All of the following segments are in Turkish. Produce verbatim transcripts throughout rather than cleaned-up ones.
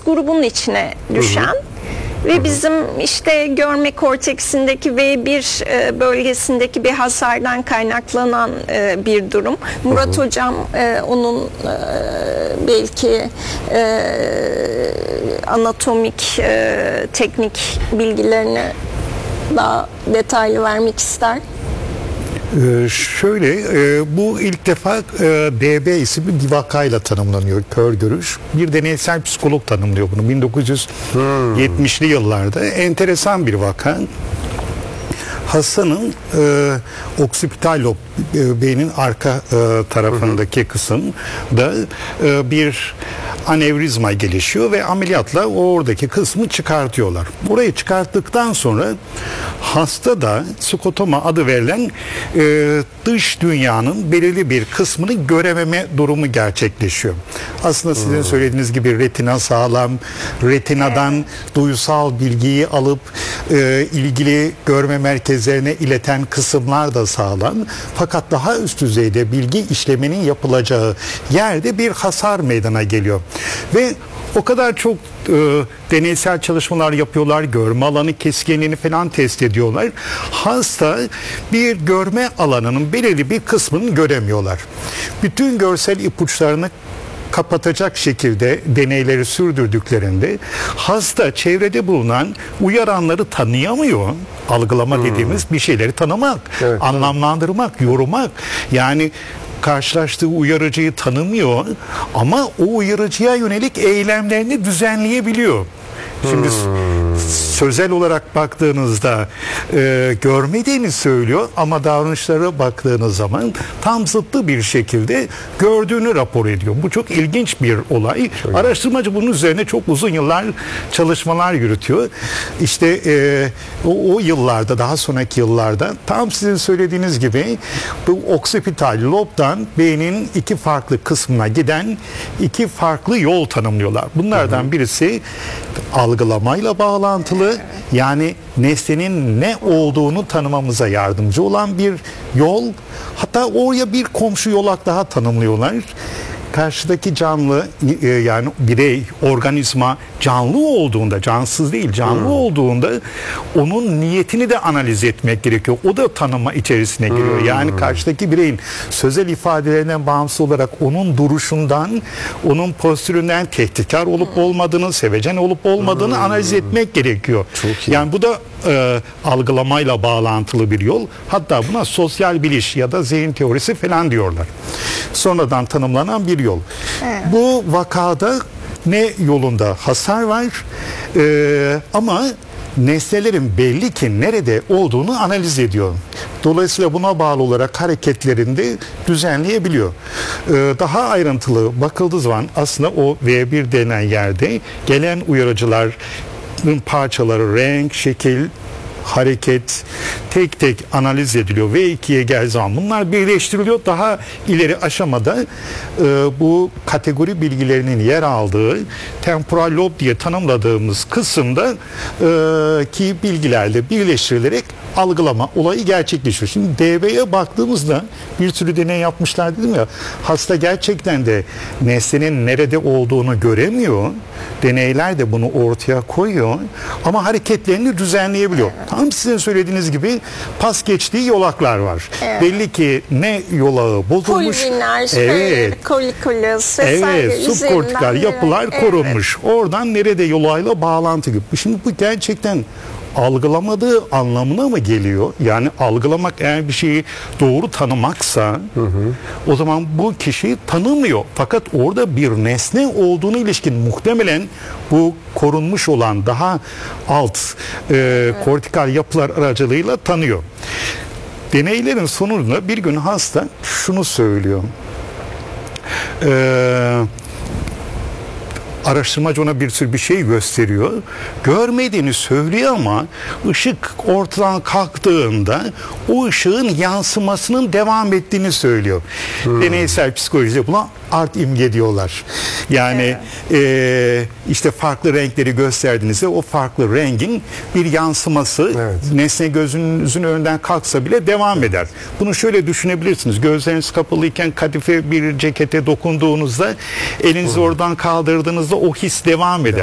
grubunun içine düşen. Hı hı. Ve bizim işte görme korteksindeki V bir e, bölgesindeki bir hasardan kaynaklanan e, bir durum. Murat hı hı. Hocam e, onun e, belki e, anatomik, e, teknik bilgilerini daha detaylı vermek ister. Ee, şöyle e, bu ilk defa e, D B isimli bir vakayla tanımlanıyor, kör görüş. Bir deneysel psikolog tanımlıyor bunu bin dokuz yüz yetmişli yıllarda. Enteresan bir vaka. Hastanın e, oksipital lob, e, beynin arka e, tarafındaki kısımda e, bir anevrizma gelişiyor ve ameliyatla oradaki kısmı çıkartıyorlar. Burayı çıkarttıktan sonra hastada skotoma adı verilen e, dış dünyanın belirli bir kısmını görememe durumu gerçekleşiyor. Aslında sizin hmm. söylediğiniz gibi retina sağlam, retinadan duysal bilgiyi alıp e, ilgili görme merkezlerine ileten kısımlar da sağlam. Fakat daha üst düzeyde bilgi işleminin yapılacağı yerde bir hasar meydana geliyor. Ve o kadar çok e, deneysel çalışmalar yapıyorlar, görme alanı keskinliğini falan test ediyorlar. Hasta bir görme alanının belirli bir kısmını göremiyorlar. Bütün görsel ipuçlarını kapatacak şekilde deneyleri sürdürdüklerinde hasta çevrede bulunan uyaranları tanıyamıyor. Algılama hmm. dediğimiz bir şeyleri tanımak, evet, anlamlandırmak, yorummak. Yani karşılaştığı uyarıcıyı tanımıyor ama o uyarıcıya yönelik eylemlerini düzenleyebiliyor. Şimdi hmm. sözel olarak baktığınızda e, görmediğini söylüyor ama davranışlara baktığınız zaman tam zıttı bir şekilde gördüğünü rapor ediyor. Bu çok ilginç bir olay. Çok Araştırmacı bunun üzerine çok uzun yıllar çalışmalar yürütüyor. İşte e, o, o yıllarda, daha sonraki yıllarda tam sizin söylediğiniz gibi bu oksipital lobdan beynin iki farklı kısmına giden iki farklı yol tanımlıyorlar. Bunlardan hı hı. birisi algılamayla bağlantılı, yani nesnenin ne olduğunu tanımamıza yardımcı olan bir yol. Hatta oraya bir komşu yolak daha tanımlıyorlar. Karşıdaki canlı yani birey, organizma canlı olduğunda, cansız değil canlı hmm. olduğunda onun niyetini de analiz etmek gerekiyor. O da tanıma içerisine giriyor. Hmm. Yani karşıdaki bireyin sözel ifadelerinden bağımsız olarak onun duruşundan, onun postüründen tehditkar olup olmadığını, sevecen olup olmadığını hmm. analiz etmek gerekiyor. Yani bu da e, algılamayla bağlantılı bir yol. Hatta buna sosyal biliş ya da zihin teorisi falan diyorlar. Sonradan tanımlanan bir yol. Evet. Bu vakada ne yolunda hasar var ee, ama nesnelerin belli ki nerede olduğunu analiz ediyor. Dolayısıyla buna bağlı olarak hareketlerini de düzenleyebiliyor. Ee, daha ayrıntılı bakıldığı zaman aslında o V bir denen yerde gelen uyarıcıların parçaları, renk, şekil, hareket tek tek analiz ediliyor. V ikiye geldiği zaman bunlar birleştiriliyor. Daha ileri aşamada e, bu kategori bilgilerinin yer aldığı temporal lob diye tanımladığımız kısımda e, ki bilgilerle birleştirilerek algılama olayı gerçekleşiyor. Şimdi D B'ye baktığımızda bir sürü deney yapmışlar dedim ya, hasta gerçekten de nesnenin nerede olduğunu göremiyor. Deneyler de bunu ortaya koyuyor ama hareketlerini düzenleyebiliyor. Tam sizin söylediğiniz gibi pas geçtiği yolaklar var. Evet. Belli ki ne yolağı bozulmuş. Pulviner, evet. kolikulus evet, subkortikal yapılar evet. korunmuş. Oradan nerede yolayla bağlantı gibi. Şimdi bu gerçekten algılamadığı anlamına mı geliyor? Yani algılamak eğer bir şeyi doğru tanımaksa hı hı. o zaman bu kişi tanımıyor. Fakat orada bir nesne olduğunu ilişkin muhtemelen bu korunmuş olan daha alt e, evet. kortikal yapılar aracılığıyla tanıyor. Deneylerin sonunda bir gün hasta şunu söylüyor. Eee Araştırmacı ona bir sürü bir şey gösteriyor. Görmediğini söylüyor ama ışık ortadan kalktığında o ışığın yansımasının devam ettiğini söylüyor. Hmm. Deneysel psikolojide buna art imge diyorlar. Yani evet. e, işte farklı renkleri gösterdiğinizde o farklı rengin bir yansıması evet. nesne gözünüzün önünden kalksa bile devam evet. eder. Bunu şöyle düşünebilirsiniz. Gözleriniz kapalıyken kadife bir cekete dokunduğunuzda elinizi hmm. oradan kaldırdığınızda o his devam eder.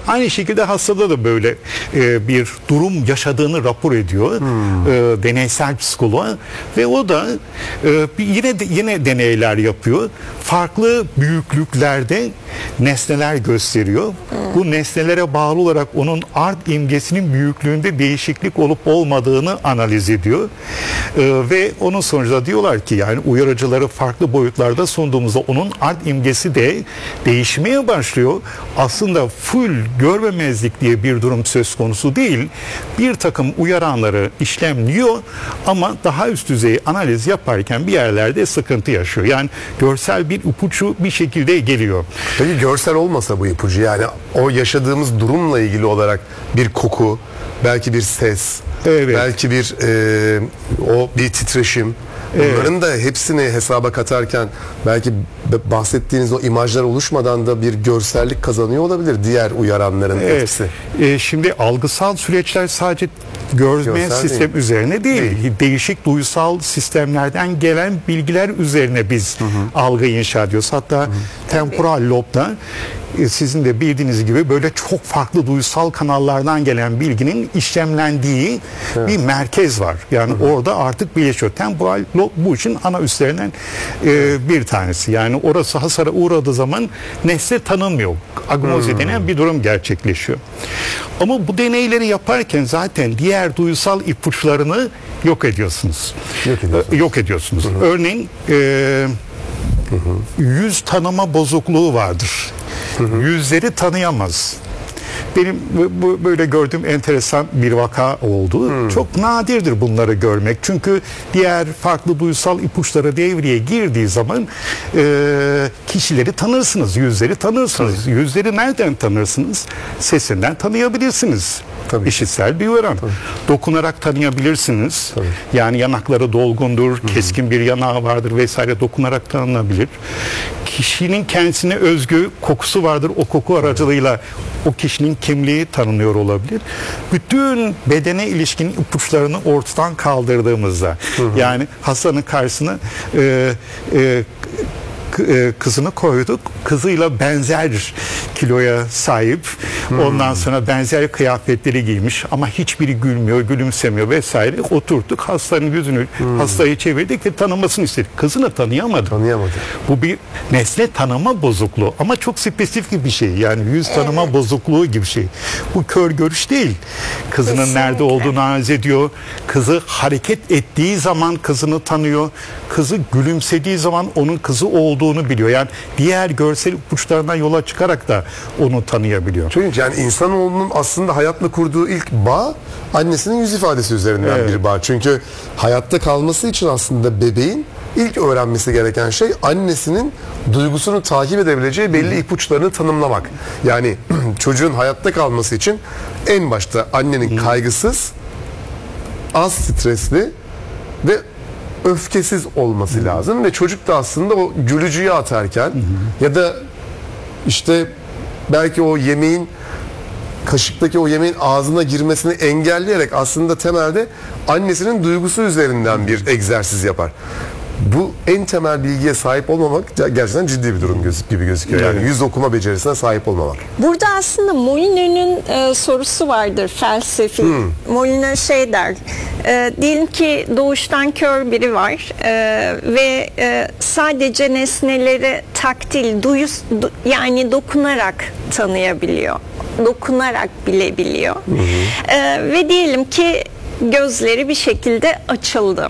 Aynı şekilde hastada da böyle e, bir durum yaşadığını rapor ediyor Hmm. e, deneysel psikoloğa ve o da e, bir- yine de, yine deneyler yapıyor. Farklı büyüklüklerde nesneler gösteriyor. Bu nesnelere bağlı olarak onun art imgesinin büyüklüğünde değişiklik olup olmadığını analiz ediyor. E, ve onun sonucunda diyorlar ki yani uyarıcıları farklı boyutlarda sunduğumuzda onun art imgesi de değişmeye başlıyor. Aslında full görmemezlik diye bir durum söz konusu değil. Bir takım uyaranları işlemliyor ama daha üst düzey analiz yaparken bir yerlerde sıkıntı yaşıyor. Yani görsel bir ipucu bir şekilde geliyor. Peki görsel olmasa bu ipucu, yani o yaşadığımız durumla ilgili olarak bir koku, belki bir ses, Evet. belki bir e, o bir titreşim, bunların da hepsini hesaba katarken belki b- bahsettiğiniz o imajlar oluşmadan da bir görsellik kazanıyor olabilir diğer uyaranların etkisi. E, şimdi algısal süreçler sadece görme Görsel sistem değil. üzerine değil, Değil. değişik duysal sistemlerden gelen bilgiler üzerine biz algı inşa ediyoruz. Hatta temporal lobda e, sizin de bildiğiniz gibi böyle çok farklı duysal kanallardan gelen bilginin işlemlendiği bir merkez var. Yani orada artık birleşiyor. Temporal lob bu için ana üstlerinden e, bir tanesi. Yani orası hasara uğradığı zaman nesne tanınmıyor. Agnozi denen bir durum gerçekleşiyor. Ama bu deneyleri yaparken zaten diğer duysal ipuçlarını yok ediyorsunuz. Yok ediyorsunuz. Ö- Yok ediyorsunuz. Örneğin e, yüz tanıma bozukluğu vardır. Yüzleri tanıyamaz. Benim bu- bu böyle gördüğüm enteresan bir vaka oldu. Çok nadirdir bunları görmek. Çünkü diğer farklı duysal ipuçları devreye girdiği zaman e, kişileri tanırsınız, yüzleri tanırsınız. Yüzleri nereden tanırsınız? Sesinden tanıyabilirsiniz. Tabii. İşitsel bir uyaran. Dokunarak tanıyabilirsiniz. Tabii. Yani yanakları dolgundur, keskin bir yanağı vardır vesaire, dokunarak tanınabilir. Kişinin kendisine özgü kokusu vardır. O koku aracılığıyla o kişinin kimliği tanınıyor olabilir. Bütün bedene ilişkin ipuçlarını ortadan kaldırdığımızda yani hastanın karşısına e, e, k- e, kızını koyduk. Kızıyla benzer kiloya sahip. Ondan sonra benzer kıyafetleri giymiş ama hiçbiri gülmüyor, gülümsemiyor vesaire. Oturttuk, hastanın yüzünü hastayı çevirdik ve tanımasını istedik. Kızını tanıyamadı. Tanıyamadı. Bu bir nesne tanıma bozukluğu ama çok spesifik bir şey. Yani yüz tanıma bozukluğu gibi bir şey. Bu kör görüş değil. Kızının Kesinlikle. nerede olduğunu analiz ediyor. Kızı hareket ettiği zaman kızını tanıyor. Kızı gülümsediği zaman onun kızı olduğunu biliyor. Yani diğer görsel ipuçlarından yola çıkarak da onu tanıyabiliyor. Çok ilginç. Yani insanoğlunun aslında hayatla kurduğu ilk bağ annesinin yüz ifadesi üzerinden Evet. bir bağ. Çünkü hayatta kalması için aslında bebeğin ilk öğrenmesi gereken şey annesinin duygusunu takip edebileceği belli ipuçlarını tanımlamak. Yani çocuğun hayatta kalması için en başta annenin kaygısız, az stresli ve öfkesiz olması lazım ve çocuk da aslında o gülücüğü atarken ya da işte belki o yemeğin kaşıktaki o yemeğin ağzına girmesini engelleyerek aslında temelde annesinin duygusu üzerinden bir egzersiz yapar. Bu en temel bilgiye sahip olmamak gerçekten ciddi bir durum göz- gibi gözüküyor. Yani Evet. yüz okuma becerisine sahip olmamak. Burada aslında Molineau'nun e, sorusu vardır felsefi. Molyneux şey der, e, diyelim ki doğuştan kör biri var e, ve e, sadece nesneleri taktil, duyu, du- yani dokunarak tanıyabiliyor. Dokunarak bilebiliyor. E, ve diyelim ki gözleri bir şekilde açıldı.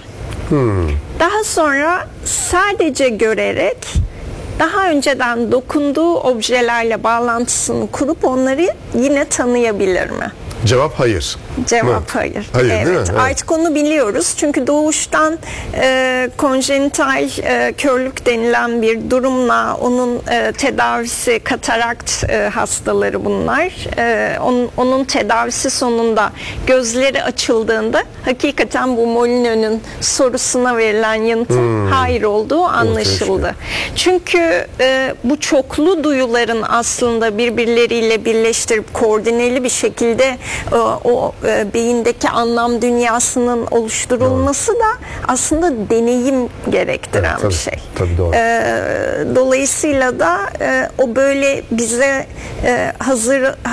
Daha sonra sadece görerek daha önceden dokunduğu objelerle bağlantısını kurup onları yine tanıyabilir mi? Cevap hayır. Cevap Mı? hayır. Hayır, değil mi? evet. Evet. Artık onu biliyoruz. Çünkü doğuştan e, konjenital e, körlük denilen bir durumla onun e, tedavisi katarakt e, hastaları bunlar. E, onun, onun tedavisi sonunda gözleri açıldığında hakikaten bu Molyneux'un sorusuna verilen yanıtın hayır olduğu anlaşıldı. Çünkü e, bu çoklu duyuların aslında birbirleriyle birleştirip koordineli bir şekilde e, o e, beyindeki anlam dünyasının oluşturulması da aslında deneyim gerektiren Evet, tabii, bir şey. tabii, doğru. E, dolayısıyla da e, o böyle bize e, hazır